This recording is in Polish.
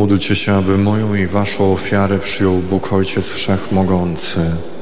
Módlcie się, aby moją i waszą ofiarę przyjął Bóg Ojciec Wszechmogący.